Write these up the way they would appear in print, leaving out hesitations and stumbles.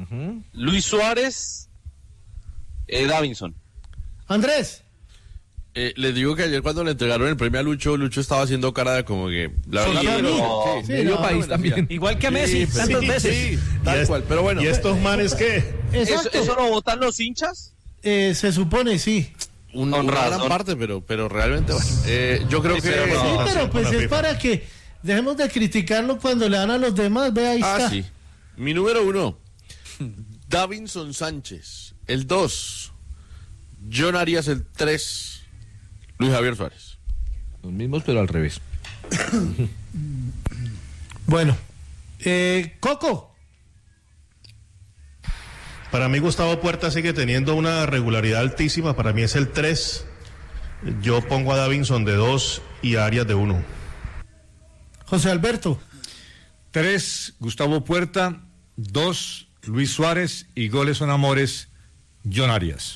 Luis Suárez, Davinson. Andrés. Les digo que ayer cuando le entregaron el premio a Lucho estaba haciendo cara de como que... La verdad, medio país también. Igual que a Messi, tantas veces. Sí, tal cual, pero bueno. ¿Y estos manes qué? ¿Eso lo votan los hinchas? Se supone, sí. Una gran parte, pero realmente, bueno. Yo creo que... Sí, pero pues es para que dejemos de criticarlo cuando le dan a los demás. Ve, ahí está. Sí. Mi número 1, Davinson Sánchez. El 2, John Arias. El 3, Luis Javier Suárez. Los mismos, pero al revés. Bueno, Coco. Para mí Gustavo Puerta sigue teniendo una regularidad altísima. Para mí es el 3. Yo pongo a Davinson de 2 y a Arias de 1. José Alberto. 3, Gustavo Puerta. 2, Luis Suárez. Y goles son amores, John Arias.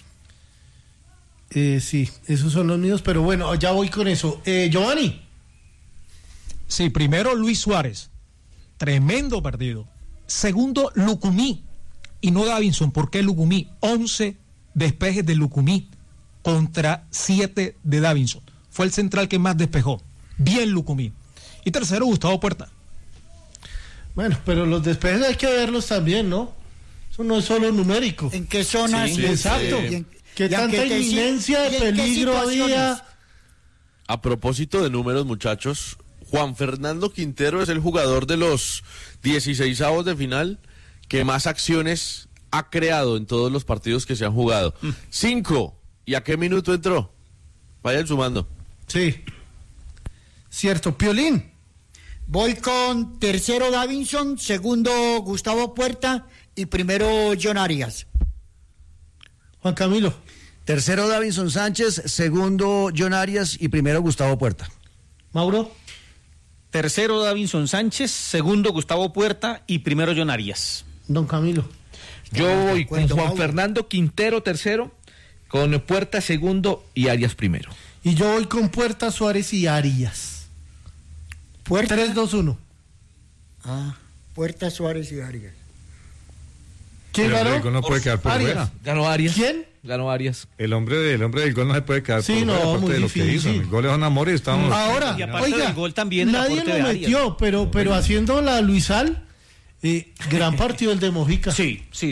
Sí, esos son los míos, pero bueno, ya voy con eso. Giovanni. Sí, primero Luis Suárez, tremendo partido. Segundo, Lucumí, y no Davinson. ¿Por qué Lucumí? 11 despejes de Lucumí contra 7 de Davinson. Fue el central que más despejó. Bien Lucumí. Y tercero, Gustavo Puerta. Bueno, pero los despejes hay que verlos también, ¿no? Eso no es solo numérico. ¿En qué zonas? Sí, exacto. ¿Qué tanta inminencia de peligro había? A propósito de números, muchachos, Juan Fernando Quintero es el jugador de los 16avos de final que más acciones ha creado en todos los partidos que se han jugado. 5. ¿Y a qué minuto entró? Vayan sumando. Sí. Cierto. Piolín. Voy con tercero Davinson, segundo Gustavo Puerta y primero John Arias. Juan Camilo. Tercero Davinson Sánchez, segundo John Arias y primero Gustavo Puerta. Mauro. Tercero Davinson Sánchez, segundo Gustavo Puerta y primero John Arias. Don Camilo. Yo voy con Juan Fernando Quintero tercero, con Puerta segundo y Arias primero. Y yo voy con Puerta, Suárez y Arias. Puerta. 3-2-1. Puerta, Suárez y Arias. ¿Quién Pero ganó? el gol no puede quedar por Arias. fuera. Ganó Arias. ¿Quién? Ganó Arias. El hombre del gol no se puede quedar por Sí, no, fuera, aparte muy de lo que difícil. hizo. El gol es un amor y estamos... Ahora, Y aparte oiga, del gol también el nadie aporte lo de Arias. metió, pero haciendo la Luisal, gran partido el de Mojica. Sí. Sí.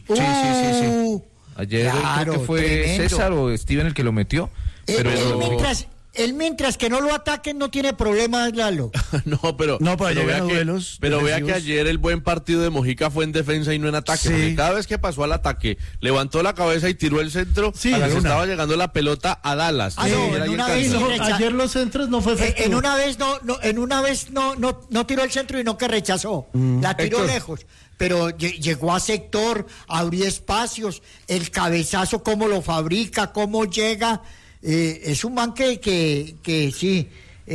Ayer claro, creo que fue tremendo. César o Steven el que lo metió. Pero Mientras que no lo ataquen no tiene problemas, Lalo. No, pero vea que ayer el buen partido de Mojica fue en defensa y no en ataque. Sí. Porque cada vez que pasó al ataque, levantó la cabeza y tiró el centro. Sí, a la que una. estaba llegando la pelota a Dallas. Ah, no, en una vez Ayer los centros no fue efectivo. En una vez no tiró el centro y no que rechazó. La tiró Héctor. lejos. Pero llegó a sector, abrió espacios, el cabezazo, cómo lo fabrica, cómo llega. Es un man que sí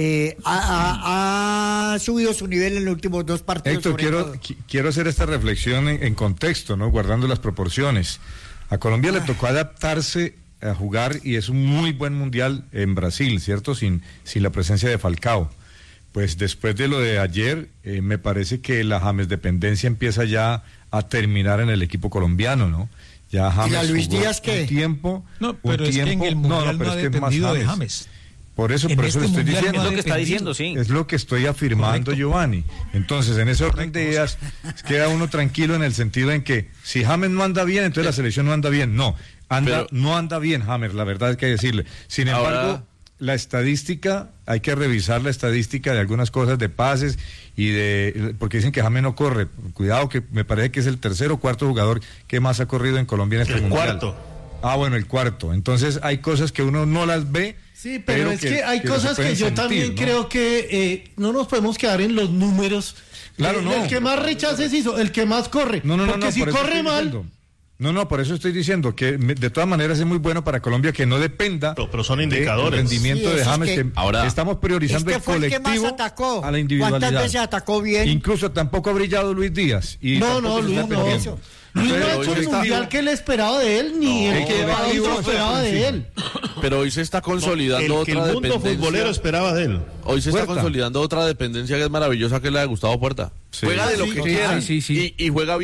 ha subido su nivel en los últimos 2 partidos. Héctor, quiero hacer esta reflexión en contexto, ¿no? Guardando las proporciones. A Colombia le tocó adaptarse a jugar y es un muy buen mundial en Brasil, ¿cierto? Sin la presencia de Falcao. Pues después de lo de ayer, me parece que la James dependencia empieza ya a terminar en el equipo colombiano, ¿no? Ya James ¿y a Luis jugó Díaz qué? un tiempo. No, pero es que en el mundial no ha dependido de James. Por eso En le este estoy mundial diciendo. no ha Es lo que está diciendo, sí. Es lo que estoy afirmando, Correcto. Giovanni. Entonces, en ese orden de ideas, queda uno tranquilo en el sentido en que si James no anda bien, entonces la selección no anda bien. No, no anda bien James, la verdad hay que decirle. Sin embargo, la estadística, hay que revisar la estadística de algunas cosas de pases porque dicen que James no corre. Cuidado, que me parece que es el tercer o cuarto jugador que más ha corrido en Colombia en este mundial. El cuarto. Bueno, el cuarto. Entonces hay cosas que uno no las ve. Sí, pero es que hay cosas se pueden que yo sentir, también ¿no? creo que no nos podemos quedar en los números. Claro, no. El que más rechaces hizo, el que más corre. Porque si por eso corre estoy mal... diciendo. Por eso estoy diciendo que de todas maneras es muy bueno para Colombia que no dependa pero son indicadores. del rendimiento Sí, de eso James, es que ahora estamos priorizando el fue el que colectivo más atacó. a la individualidad. ¿Cuántas veces atacó bien? Incluso tampoco ha brillado Luis Díaz. Y No, tampoco se Luis está no. perdiendo. Luis no ha Pero hecho el hoy mundial que él esperaba de él, ni el que colectivo Adolfo esperaba de él. Pero hoy se está consolidando El que otra el mundo dependencia. futbolero esperaba de él. Hoy se está Puerta. consolidando otra dependencia que es maravillosa, que es la de Gustavo Puerta. Sí. Juega de lo que quiera sí. y juega bien.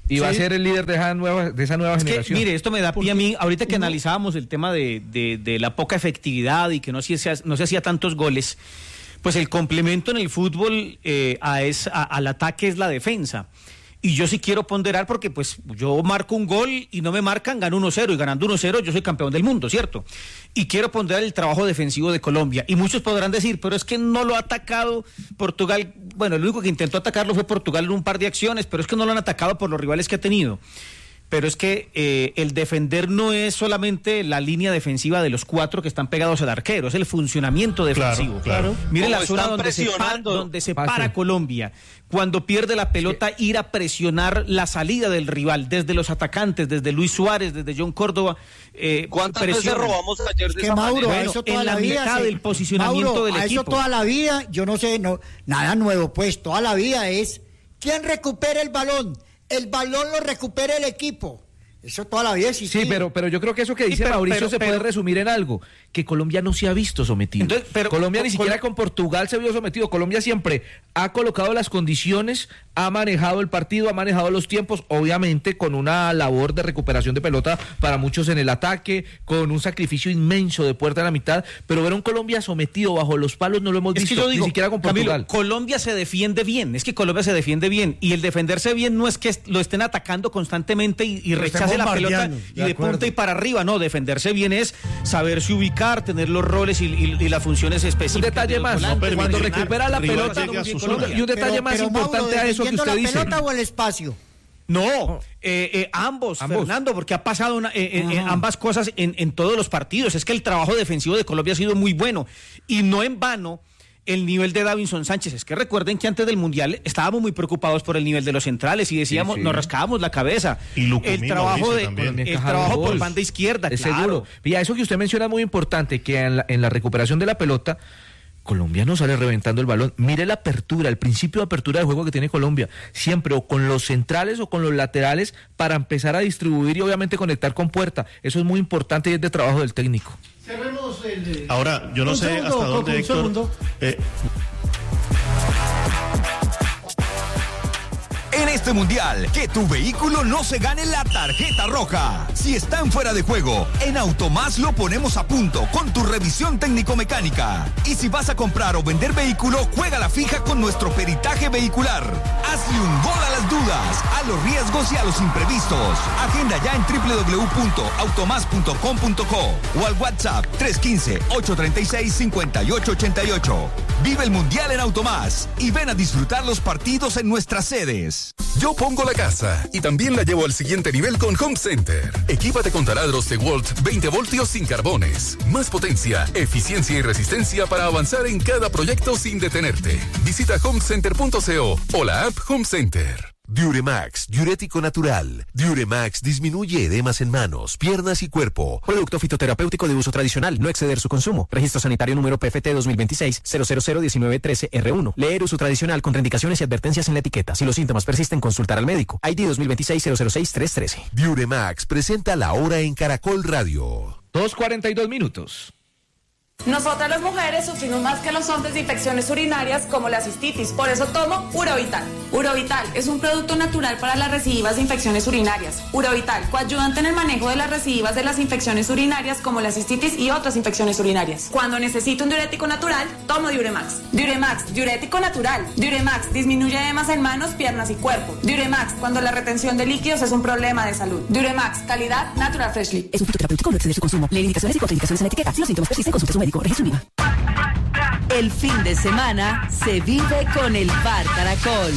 Y va a ser el líder de esa nueva generación. Mire, esto me da pie a mí, ahorita que analizábamos el tema de la poca efectividad y que no se hacía tantos goles, pues el complemento en el fútbol al ataque es la defensa. Y yo sí quiero ponderar porque pues yo marco un gol y no me marcan, gano 1-0 y ganando 1-0 yo soy campeón del mundo, ¿cierto? Y quiero ponderar el trabajo defensivo de Colombia. Y muchos podrán decir, pero es que no lo ha atacado Portugal. Bueno, el único que intentó atacarlo fue Portugal en un par de acciones, pero es que no lo han atacado por los rivales que ha tenido. Pero es que el defender no es solamente la línea defensiva de los 4 que están pegados al arquero, es el funcionamiento defensivo. Claro. Mire la zona donde se para Colombia. Cuando pierde la pelota, ir a presionar la salida del rival, desde los atacantes, desde Luis Suárez, desde John Córdoba. ¿Cuántas veces robamos ayer de esa Mauro, manera? eso toda en la vida, mitad del posicionamiento Mauro, del equipo. Eso toda la vida, yo no sé, nada nuevo, pues toda la vida es ¿quién recupera el balón? El balón lo recupera el equipo. Eso toda la vida existía. Sí, pero yo creo que eso que dice Mauricio se puede resumir en algo, que Colombia no se ha visto sometido. Entonces, Colombia ni siquiera con Portugal se vio sometido. Colombia siempre ha colocado las condiciones, ha manejado el partido, ha manejado los tiempos, obviamente con una labor de recuperación de pelota para muchos en el ataque, con un sacrificio inmenso de puerta a la mitad, pero ver a un Colombia sometido bajo los palos no lo hemos visto, ni siquiera con Portugal. Camilo, Colombia se defiende bien, y el defenderse bien no es que lo estén atacando constantemente y rechace la pelota y de punta y para arriba, no, defenderse bien es saberse ubicar, tener los roles y las funciones específicas. Un detalle más, cuando recupera la pelota, y un detalle más importante Mauro, a eso que usted dice. ¿la pelota o el espacio? No, ambos, Fernando, porque ha pasado ambas cosas en todos los partidos. Es que el trabajo defensivo de Colombia ha sido muy bueno y no en vano el nivel de Davinson Sánchez. Es que recuerden que antes del Mundial estábamos muy preocupados por el nivel de los centrales y decíamos, nos rascábamos la cabeza. Y el trabajo por banda izquierda, es claro. seguro. Y a eso que usted menciona es muy importante, que en la recuperación de la pelota, Colombia no sale reventando el balón. Mire la apertura, el principio de apertura de juego que tiene Colombia. Siempre o con los centrales o con los laterales para empezar a distribuir y obviamente conectar con puerta. Eso es muy importante y es de trabajo del técnico. Cerremos el... Ahora, yo no sé hasta dónde, Héctor... En este mundial, que tu vehículo no se gane la tarjeta roja. Si están fuera de juego, en Automás lo ponemos a punto con tu revisión técnico-mecánica. Y si vas a comprar o vender vehículo, juega la fija con nuestro peritaje vehicular. Hazle un gol a las dudas, a los riesgos y a los imprevistos. Agenda ya en www.automas.com.co o al WhatsApp 315-836-5888. Vive el mundial en Automás y ven a disfrutar los partidos en nuestras sedes. Yo pongo la casa y también la llevo al siguiente nivel con Home Center. Equípate con taladros DeWalt 20 voltios sin carbones. Más potencia, eficiencia y resistencia para avanzar en cada proyecto sin detenerte. Visita homecenter.co o la app Home Center. Diuremax, diurético natural. Diuremax disminuye edemas en manos, piernas y cuerpo. Producto fitoterapéutico de uso tradicional, no exceder su consumo. Registro sanitario número PFT 2026-0001913R1. Leer uso tradicional, contraindicaciones y advertencias en la etiqueta. Si los síntomas persisten, consultar al médico. ID 2026-006-313. Diuremax presenta La Hora en Caracol Radio. 2:42 minutos. Nosotras las mujeres sufrimos más que los hombres de infecciones urinarias como la cistitis, por eso tomo Urovital. Urovital es un producto natural para las recidivas de infecciones urinarias. Urovital, coayudante en el manejo de las recidivas de las infecciones urinarias como la cistitis y otras infecciones urinarias. Cuando necesito un diurético natural, tomo Diuremax. Diuremax, diurético natural. Diuremax disminuye edemas en manos, piernas y cuerpo. Diuremax, cuando la retención de líquidos es un problema de salud. Diuremax, calidad Natural Freshly. Es un fitoterapéutico, no exceder su consumo. Leer indicaciones y contraindicaciones en la etiqueta. Si los síntomas persisten, consulte su médico. El fin de semana se vive con el Bar Caracol.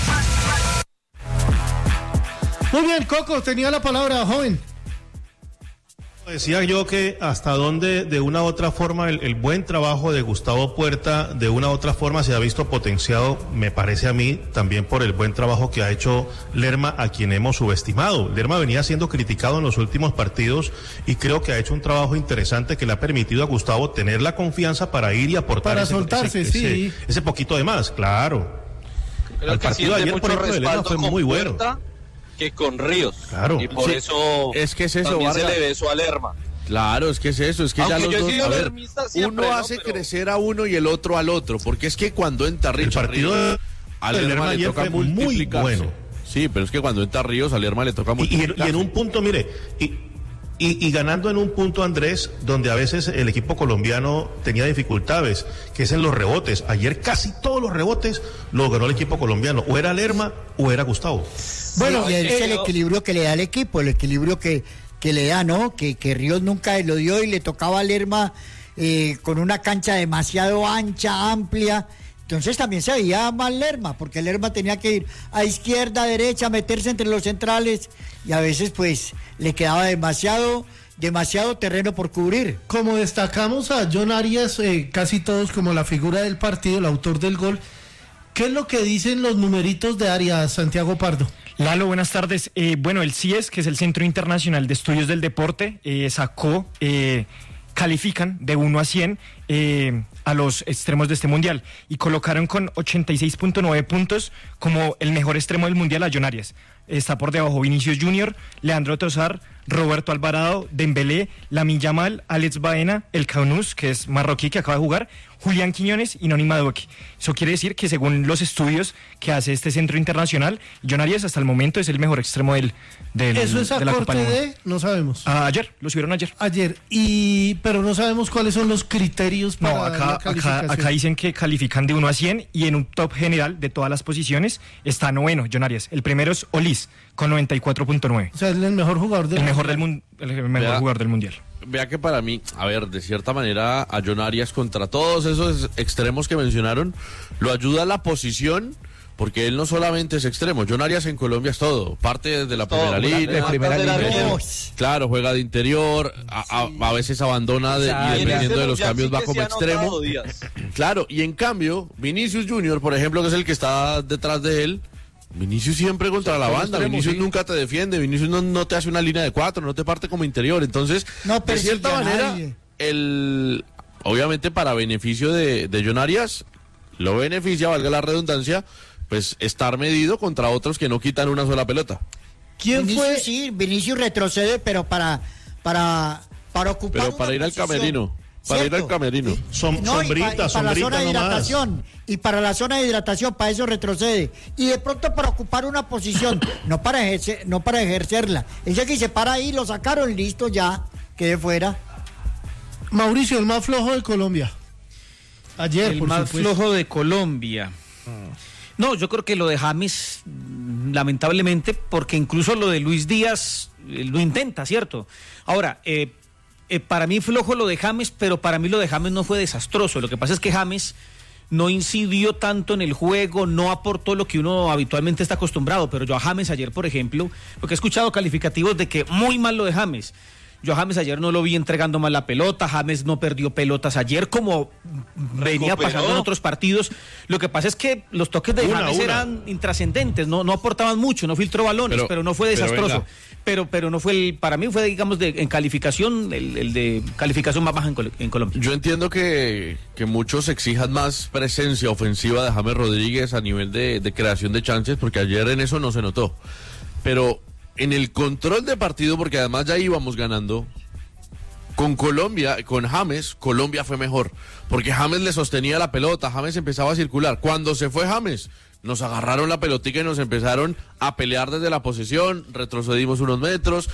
Muy bien, Coco, tenía la palabra, joven. Decía yo que hasta donde de una u otra forma el buen trabajo de Gustavo Puerta de una u otra forma se ha visto potenciado, me parece a mí, también por el buen trabajo que ha hecho Lerma, a quien hemos subestimado. Lerma venía siendo criticado en los últimos partidos y creo que ha hecho un trabajo interesante que le ha permitido a Gustavo tener la confianza para ir y aportar ese poquito de más, claro. Creo el que partido de ayer, por ejemplo, de Lerma fue muy bueno. Que con Ríos. Claro. Y por eso es que es eso, también Vargas. Se le besó a Lerma. Claro, es que es eso, es que aunque ya los dos, a ver, siempre, uno hace crecer a uno y el otro al otro, porque es que cuando entra Richard el partido Ríos, a Lerma le ayer toca fue muy bueno. Sí, pero es que cuando entra Ríos, a Lerma le toca mucho. Y en un punto, mire, y ganando en un punto, Andrés, donde a veces el equipo colombiano tenía dificultades, que es en los rebotes. Ayer casi todos los rebotes los ganó el equipo colombiano, o era Lerma o era Gustavo. Bueno, y es el equilibrio que le da el equipo, el equilibrio que le da, ¿no? Que Ríos nunca lo dio y le tocaba a Lerma con una cancha demasiado ancha, amplia. Entonces también se veía mal Lerma, porque Lerma tenía que ir a izquierda, a derecha, meterse entre los centrales y a veces pues le quedaba demasiado terreno por cubrir. Como destacamos a John Arias, casi todos como la figura del partido, el autor del gol, ¿qué es lo que dicen los numeritos de Arias, Santiago Pardo? Lalo, buenas tardes. Bueno, el CIES, que es el Centro Internacional de Estudios del Deporte, sacó... califican de 1 a 100 a los extremos de este mundial y colocaron con 86.9 puntos como el mejor extremo del mundial a John Arias. Está por debajo Vinicius Junior, Leandro Trossard, Roberto Alvarado, Dembélé, Lamine Yamal, Alex Baena, El Khaunous, que es marroquí, que acaba de jugar, Julián Quiñones y Noni Madueke. Eso quiere decir que según los estudios que hace este centro internacional, John Arias hasta el momento es el mejor extremo del ¿Eso es a de la corte Copa del Mundo. de? No sabemos. Ayer, lo subieron ayer. Pero no sabemos cuáles son los criterios para la calificación. Acá dicen que califican de 1 a 100 y en un top general de todas las posiciones está noveno, John Arias. El primero es Olis, con 94.9. O sea, es el mejor jugador del mundial. El mejor jugador del mundial. Vea que para mí, a ver, de cierta manera, a John Arias contra todos esos extremos que mencionaron, lo ayuda la posición, porque él no solamente es extremo. John Arias en Colombia es todo, parte de la primera línea. Claro, juega de interior, a veces abandona y dependiendo de los cambios va como extremo. Claro, y en cambio, Vinicius Junior, por ejemplo, que es el que está detrás de él, Vinicius siempre contra la banda, Vinicius nunca te defiende, Vinicius no te hace una línea de 4, no te parte como interior, entonces, de cierta manera, obviamente para beneficio de John Arias, lo beneficia, valga la redundancia, pues estar medido contra otros que no quitan una sola pelota. Vinicius, sí, Vinicius retrocede, pero para ocupar pero para ir al camerino. Para ir al camerino. Sombrita la zona de hidratación. Y para la zona de hidratación, para eso retrocede. Y de pronto para ocupar una posición, no para ejercerla. Ese que se para ahí, lo sacaron, listo, ya, quede fuera. Mauricio, el más flojo de Colombia. Ayer, el más flojo de Colombia. No, yo creo que lo de James, lamentablemente, porque incluso lo de Luis Díaz lo intenta, ¿cierto? Ahora, para mí flojo lo de James, pero para mí lo de James no fue desastroso. Lo que pasa es que James no incidió tanto en el juego, no aportó lo que uno habitualmente está acostumbrado. Pero yo a James ayer, por ejemplo, porque he escuchado calificativos de que muy mal lo de James. Yo a James ayer no lo vi entregando mal la pelota, James no perdió pelotas ayer como venía pasando en otros partidos. Lo que pasa es que los toques de James eran intrascendentes, no aportaban mucho, no filtró balones, pero no fue desastroso. Pero no fue para mí fue, digamos, en calificación, el de calificación más baja en Colombia. Yo entiendo que muchos exijan más presencia ofensiva de James Rodríguez a nivel de creación de chances, porque ayer en eso no se notó. Pero en el control de partido, porque además ya íbamos ganando, con James, Colombia fue mejor, porque James le sostenía la pelota, James empezaba a circular. Cuando se fue James, nos agarraron la pelotica y nos empezaron a pelear desde la posesión, retrocedimos unos metros,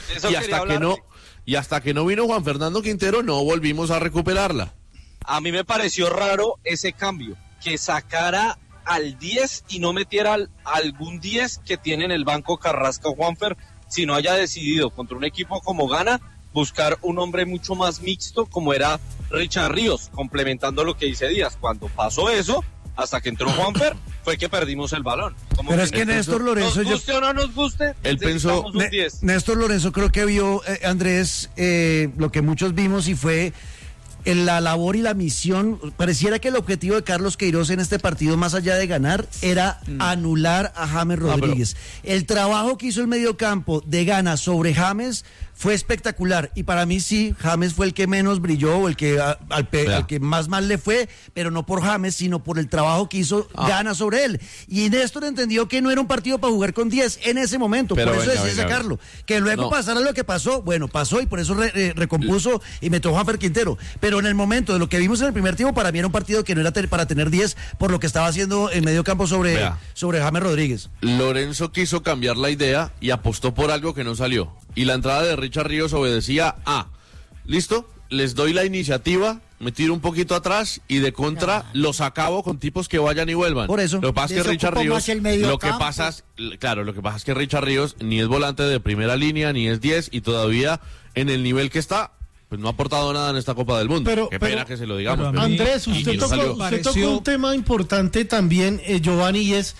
y hasta que no vino Juan Fernando Quintero, no volvimos a recuperarla. A mí me pareció raro ese cambio, que sacara al 10 y no metiera algún 10 que tiene en el banco Carrasco o Juanfer, si no haya decidido contra un equipo como Ghana buscar un hombre mucho más mixto como era Richard Ríos, complementando lo que dice Díaz. Cuando pasó eso, hasta que entró Juanfer, fue que perdimos el balón. Pero es que Néstor Lorenzo... Nos guste o no nos guste, él pensó... un 10. Néstor Lorenzo creo que vio, Andrés, lo que muchos vimos y fue... en la labor y la misión, pareciera que el objetivo de Carlos Queiroz en este partido, más allá de ganar, era anular a James Rodríguez. El trabajo que hizo el mediocampo de Ghana sobre James fue espectacular. Y para mí sí, James fue el que menos brilló, o el que al que más mal le fue, pero no por James, sino por el trabajo que hizo Gana sobre él. Y Néstor entendió que no era un partido para jugar con 10 en ese momento, pero por eso decía sacarlo. Que luego pasara lo que pasó, bueno, pasó y por eso recompuso y metió Juanfer Quintero. Pero en el momento de lo que vimos en el primer tiempo, para mí era un partido que no era para tener 10 por lo que estaba haciendo en medio campo sobre James Rodríguez. Lorenzo quiso cambiar la idea y apostó por algo que no salió. Y la entrada de Richard Ríos obedecía a, listo, les doy la iniciativa, me tiro un poquito atrás y de contra los acabo con tipos que vayan y vuelvan. Por eso. Lo que pasa es que Richard Ríos, lo que pasa es que Richard Ríos ni es volante de primera línea, ni es 10, y todavía en el nivel que está, pues no ha aportado nada en esta Copa del Mundo. Qué pena que se lo digamos. Andrés, usted tocó un tema importante también, Giovanni, y es,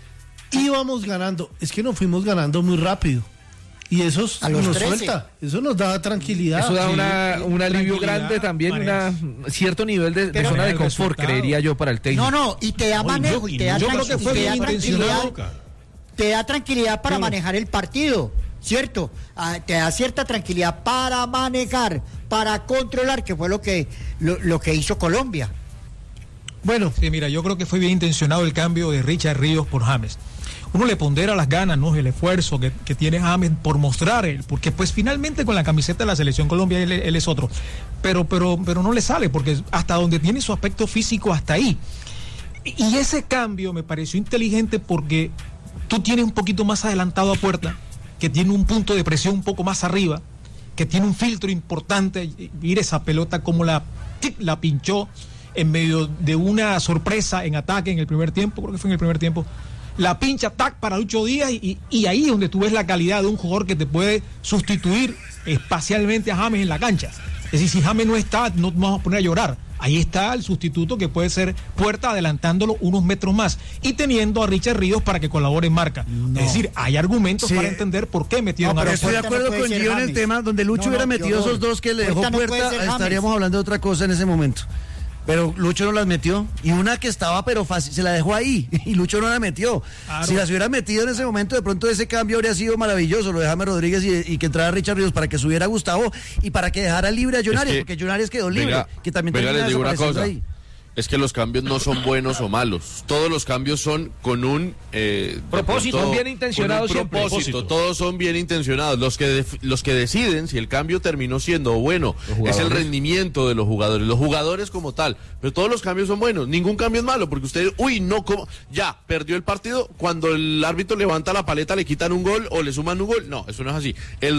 íbamos ganando, es que nos fuimos ganando muy rápido. Y eso nos suelta, eso nos da tranquilidad. Eso da un alivio grande también, un cierto nivel de zona de confort, creería yo, para el técnico. No, y te da manejo, y te da tranquilidad. Te da tranquilidad para manejar el partido, ¿cierto? Te da cierta tranquilidad para manejar, para controlar, que fue lo que hizo Colombia. Bueno, sí, mira, yo creo que fue bien intencionado el cambio de Richard Ríos por James. Uno le pondera las ganas, ¿no? El esfuerzo que tiene James por mostrar él, porque pues finalmente con la camiseta de la Selección Colombia él es otro, pero no le sale, porque hasta donde tiene su aspecto físico, hasta ahí. Y ese cambio me pareció inteligente porque tú tienes un poquito más adelantado a Puerta, que tiene un punto de presión un poco más arriba, que tiene un filtro importante. Mira esa pelota como la pinchó en medio de una sorpresa en ataque en el primer tiempo, creo que fue en el primer tiempo. La pincha para Lucho Díaz y ahí es donde tú ves la calidad de un jugador que te puede sustituir espacialmente a James en la cancha. Es decir, si James no está, no nos vamos a poner a llorar. Ahí está el sustituto que puede ser Puerta, adelantándolo unos metros más y teniendo a Richard Ríos para que colabore en marca. No. Es decir, hay argumentos para entender por qué metieron a Richard. Estoy de acuerdo con Gio en el tema donde Lucho hubiera metido esos dos que le dejó Puerta, estaríamos hablando de otra cosa en ese momento. Pero Lucho no las metió. Y una que estaba, pero fácil, se la dejó ahí. Y Lucho no la metió. Claro. Si las hubiera metido en ese momento, de pronto ese cambio habría sido maravilloso. Lo de James Rodríguez y que entrara Richard Ríos para que subiera Gustavo y para que dejara libre a Jonarias, porque Jonarias quedó libre. Que también les digo una cosa. Ahí. Es que los cambios no son buenos o malos. Todos los cambios son con un propósito, son bien intencionados siempre. Todos son bien intencionados. Los que deciden si el cambio terminó siendo bueno es el rendimiento de los jugadores como tal. Pero todos los cambios son buenos. Ningún cambio es malo porque usted, ya perdió el partido. Cuando el árbitro levanta la paleta le quitan un gol o le suman un gol. No, eso no es así.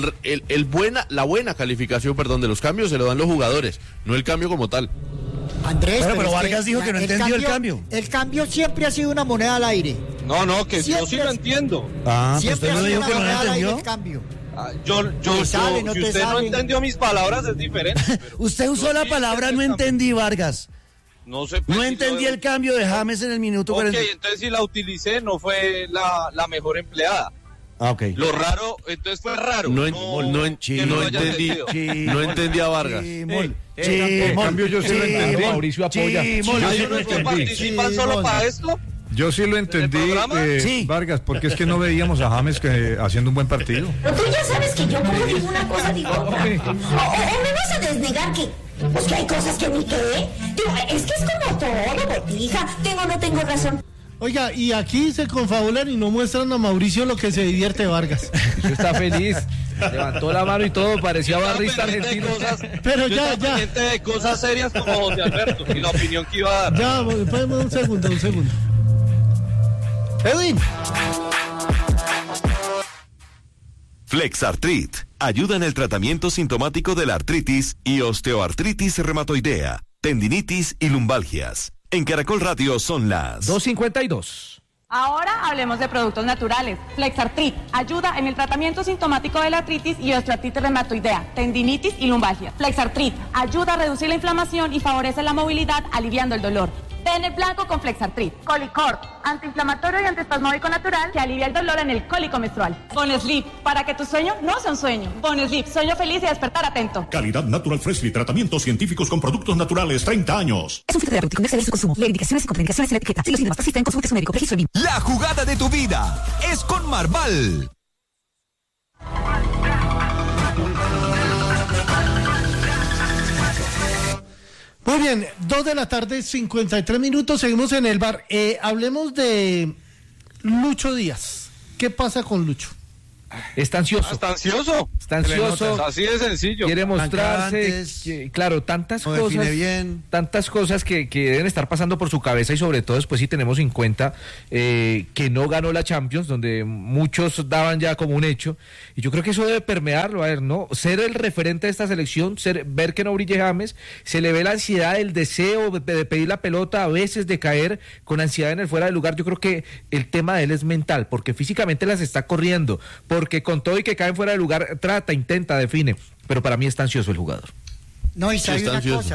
La buena calificación, de los cambios se lo dan los jugadores, no el cambio como tal. Andrés, pero Vargas dijo que no entendió el cambio. El cambio siempre ha sido una moneda al aire. No, que siempre yo sí lo entiendo. Siempre pues usted no dijo que no lo entendió. El cambio. Si usted no entendió mis palabras es diferente. Usted usó la palabra no entendí, Vargas. No sé. No entendí el cambio de James en el minuto 40. Ok, entonces si la utilicé no fue la mejor empleada. Okay. Lo raro, entonces fue raro. No entendí a Vargas. En cambio yo sí lo entendí. Mauricio apoya. ¿Hay unos que participan solo para esto? Yo sí lo entendí, Vargas, porque es que no veíamos a James haciendo un buen partido. Pero tú ya sabes que yo como digo una cosa, digo otra. O me vas a desnegar que hay cosas que ni qué. Es que es como todo, Botija. Tengo o no tengo razón. Oiga, y aquí se confabulan y no muestran a Mauricio lo que se divierte Vargas. Yo está feliz. Levantó la mano y todo, parecía barrista argentino. Pero ya. De cosas serias como José Alberto y la opinión que iba a dar. Ya, un segundo. Edwin. Flexartrit ayuda en el tratamiento sintomático de la artritis y osteoartritis reumatoidea, tendinitis y lumbalgias. En Caracol Radio son las 2:52. Ahora hablemos de productos naturales. Flexartrit ayuda en el tratamiento sintomático de la artritis y osteoartritis reumatoidea, tendinitis y lumbalgia. Flexartrit ayuda a reducir la inflamación y favorece la movilidad, aliviando el dolor. Ten el blanco con Flexartrit. Colicort, antiinflamatorio y antiespasmódico natural que alivia el dolor en el cólico menstrual. Bonesleep, para que tu sueño no sea un sueño. Bonesleep, sueño feliz y despertar atento. Calidad Natural Freshly, tratamientos científicos con productos naturales, 30 años. Es un filtro terapéutico, no excede su consumo. Lee indicaciones y contraindicaciones en la etiqueta. Si los síntomas persisten, consulte a su médico. Registro BIM. La jugada de tu vida es con Marval. Muy bien, 2:53 p.m, seguimos en el bar. Hablemos de Lucho Díaz. ¿Qué pasa con Lucho? Está ansioso. Está ansioso. Está ansioso. Así de sencillo. Quiere mostrarse. Claro, tantas cosas que deben estar pasando por su cabeza, y sobre todo después si tenemos en cuenta que no ganó la Champions, donde muchos daban ya como un hecho. Y yo creo que eso debe permearlo, a ver, ¿no? Ser el referente de esta selección, ver que no brille James, se le ve la ansiedad, el deseo de pedir la pelota, a veces de caer con ansiedad en el fuera de lugar. Yo creo que el tema de él es mental, porque físicamente las está corriendo, porque con todo y que caen fuera de lugar, intenta, define, pero para mí está ansioso el jugador. No, y sabe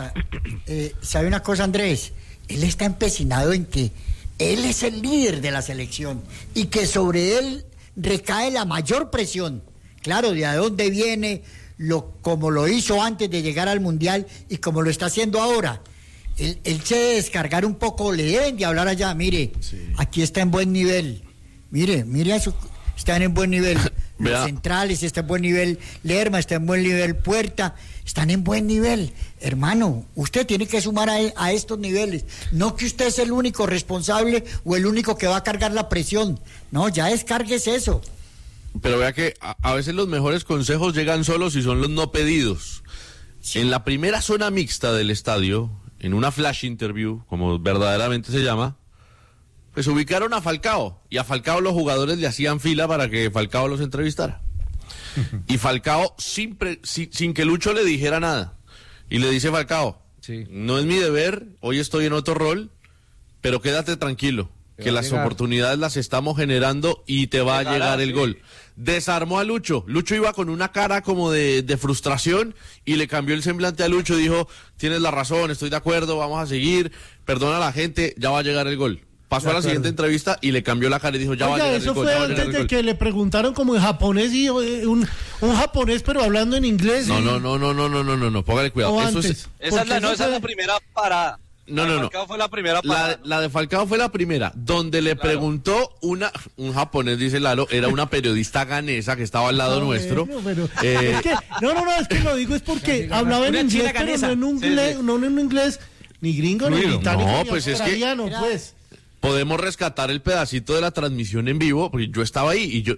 una cosa, Andrés, él está empecinado en que él es el líder de la selección y que sobre él recae la mayor presión. Claro, de dónde viene, como lo hizo antes de llegar al Mundial y como lo está haciendo ahora. Él se debe descargar un poco, le deben de hablar allá, mire, aquí está en buen nivel, mire eso, están en buen nivel. Los centrales está en buen nivel, Lerma está en buen nivel, Puerta están en buen nivel. Hermano, usted tiene que sumar a estos niveles, no que usted es el único responsable o el único que va a cargar la presión. No, ya descárguese eso. Pero vea que a veces los mejores consejos llegan solos y son los no pedidos. Sí. En la primera zona mixta del estadio, en una flash interview, como verdaderamente se llama, pues ubicaron a Falcao, y a Falcao los jugadores le hacían fila para que Falcao los entrevistara. Y Falcao, sin que Lucho le dijera nada, y le dice Falcao, no es mi deber, hoy estoy en otro rol, pero quédate tranquilo, que las oportunidades las estamos generando y te va a llegar el gol. Desarmó a Lucho. Lucho iba con una cara como de frustración y le cambió el semblante a Lucho, dijo, tienes la razón, estoy de acuerdo, vamos a seguir, perdona a la gente, ya va a llegar el gol. Pasó a la siguiente entrevista y le cambió la cara y dijo, ya va a llegar el gol. Eso fue antes de que le preguntaron como en japonés, y un japonés pero hablando en inglés. No, póngale cuidado. Esa es la primera parada. No. Falcao fue la primera parada. La de Falcao fue la primera, donde le preguntó un japonés, dice Lalo, era una periodista ganesa que estaba al lado nuestro. Es que lo digo es porque hablaba en inglés, pero no en un inglés ni gringo, ni británico, ni australiano, pues. Podemos rescatar el pedacito de la transmisión en vivo, porque yo estaba ahí y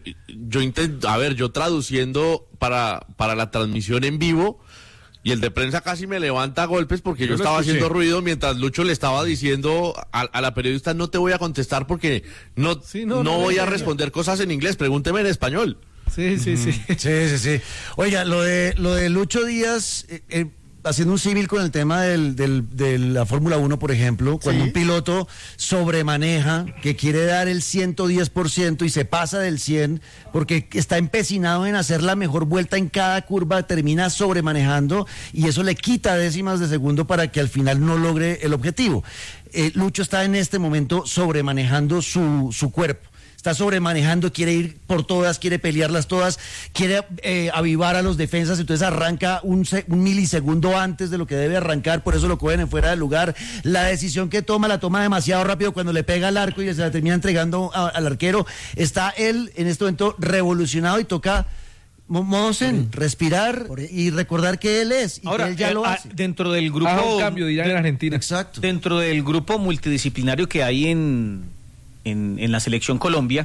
yo traduciendo para la transmisión en vivo, y el de prensa casi me levanta a golpes porque yo estaba haciendo ruido mientras Lucho le estaba diciendo a la periodista, no te voy a contestar porque no voy a responder cosas en inglés, pregúnteme en español. Sí. Oiga, lo de Lucho Díaz, haciendo un símil con el tema de la Fórmula 1, por ejemplo, cuando un piloto sobremaneja, que quiere dar el 110% y se pasa del 100%, porque está empecinado en hacer la mejor vuelta en cada curva, termina sobremanejando y eso le quita décimas de segundo para que al final no logre el objetivo. Lucho está en este momento sobremanejando su cuerpo. Está sobremanejando, quiere ir por todas, quiere pelearlas todas, quiere avivar a los defensas, entonces arranca un milisegundo antes de lo que debe arrancar, por eso lo cogen en fuera de lugar. La decisión que la toma demasiado rápido cuando le pega al arco y se la termina entregando al arquero. Está él en este momento revolucionado y toca modo zen, respirar y recordar que él es y ahora, que él ya lo hace. Dentro del grupo... un cambio, dirán en Argentina. Exacto. Dentro del grupo multidisciplinario que hay en la selección Colombia,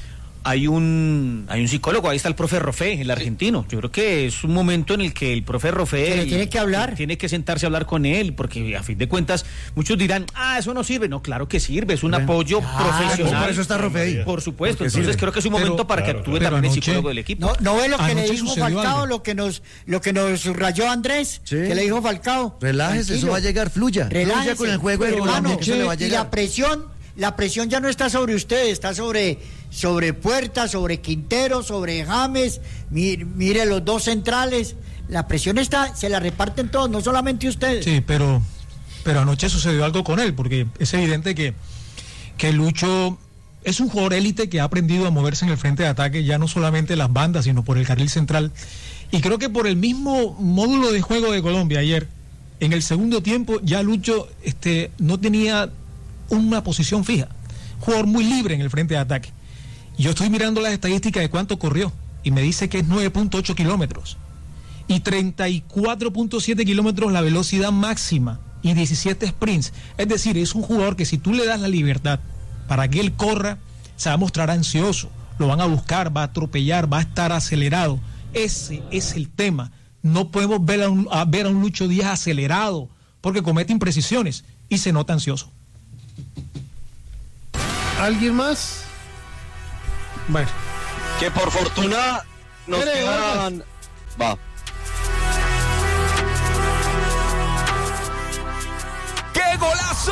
hay un psicólogo, ahí está el profe Rofé, el argentino. Yo creo que es un momento en el que el profe Rofé tiene que hablar, tiene que sentarse a hablar con él, porque a fin de cuentas muchos dirán, eso no sirve. No, claro que sirve, es un apoyo profesional. Por eso está Rofé ahí. Por supuesto, entonces creo que es un momento para que actúe también el psicólogo del equipo. No ve lo que le dijo Falcao, lo que nos subrayó Andrés, que le dijo Falcao. Relájese, eso va a llegar, fluya con el juego, hermano, eso le va a llegar. Y la presión ya no está sobre usted, está sobre Puerta, sobre Quintero, sobre James, mire los dos centrales, la presión se la reparten todos, no solamente ustedes. Sí, pero anoche sucedió algo con él, porque es evidente que Lucho es un jugador élite que ha aprendido a moverse en el frente de ataque, ya no solamente las bandas, sino por el carril central, y creo que por el mismo módulo de juego de Colombia ayer, en el segundo tiempo ya Lucho no tenía una posición fija, jugador muy libre en el frente de ataque. Yo estoy mirando las estadísticas de cuánto corrió y me dice que es 9.8 kilómetros y 34.7 kilómetros la velocidad máxima y 17 sprints. Es decir, es un jugador que si tú le das la libertad para que él corra, se va a mostrar ansioso, lo van a buscar, va a atropellar, va a estar acelerado. Ese es el tema. No podemos ver a un Lucho Díaz acelerado porque comete imprecisiones y se nota ansioso. ¿Alguien más? Bueno. Que por fortuna nos quedan... Va. ¡Qué golazo!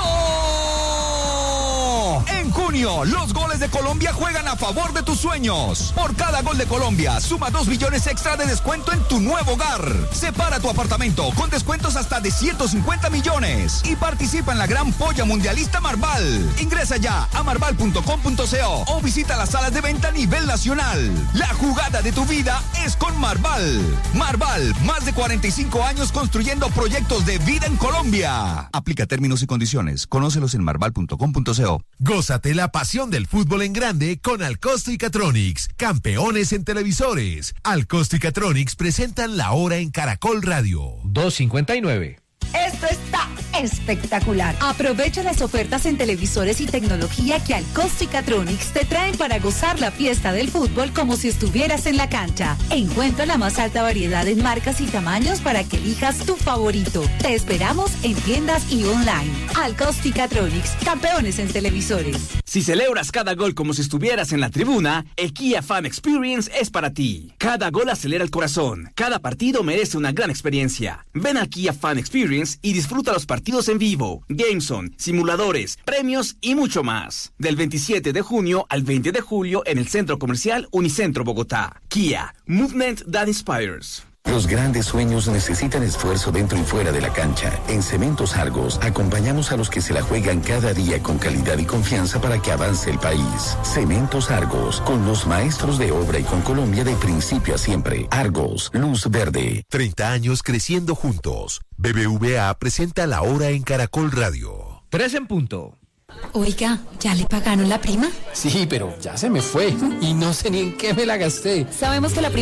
En junio, los goles de Colombia juegan a favor de tus sueños. Por cada gol de Colombia, suma 2 millones extra de descuento en tu nuevo hogar. Separa tu apartamento con descuentos hasta de 150 millones. Y participa en la gran polla mundialista Marval. Ingresa ya a marval.com.co o visita las salas de venta a nivel nacional. La jugada de tu vida es con Marval. Marval, más de 45 años construyendo proyectos de vida en Colombia. Aplica términos y condiciones. Conócelos en marval.com.co. Gózate la pasión del fútbol en grande con Alcosto y Catronics, campeones en televisores. Alcosto y Catronics presentan La Hora en Caracol Radio. 2:59. Esto está espectacular. Aprovecha las ofertas en televisores y tecnología que Alcosto y Catronics te traen para gozar la fiesta del fútbol como si estuvieras en la cancha. Encuentra la más alta variedad en marcas y tamaños para que elijas tu favorito. Te esperamos en tiendas y online. Alcosto y Catronics, campeones en televisores. Si celebras cada gol como si estuvieras en la tribuna, el Kia Fan Experience es para ti. Cada gol acelera el corazón. Cada partido merece una gran experiencia. Ven al Kia Fan Experience y disfruta los partidos en vivo, Gameson, simuladores, premios y mucho más. Del 27 de junio al 20 de julio en el Centro Comercial Unicentro Bogotá. Kia, Movement that Inspires. Los grandes sueños necesitan esfuerzo dentro y fuera de la cancha. En Cementos Argos acompañamos a los que se la juegan cada día con calidad y confianza para que avance el país. Cementos Argos, con los maestros de obra y con Colombia de principio a siempre. Argos, luz verde. 30 años creciendo juntos. BBVA presenta La Hora en Caracol Radio. 3:00. Oiga, ¿ya le pagaron la prima? Sí, pero ya se me fue y no sé ni en qué me la gasté. Sabemos que la prima